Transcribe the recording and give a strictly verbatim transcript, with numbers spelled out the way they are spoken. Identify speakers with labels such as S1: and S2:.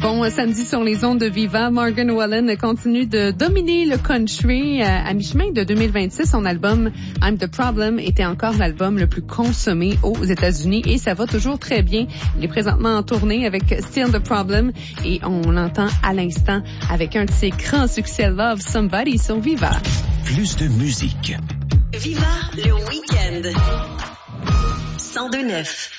S1: bon samedi sur les ondes de Viva. Morgan Wallen continue de dominer le country. À mi-chemin de deux mille vingt-six, son album I'm the Problem était encore l'album le plus consommé aux États-Unis et ça va toujours très bien. Il est présentement en tournée avec Still the Problem et on l'entend à l'instant avec un de ses grands succès Love Somebody sur Viva.
S2: Plus de musique.
S3: Viva le week-end. cent deux neuf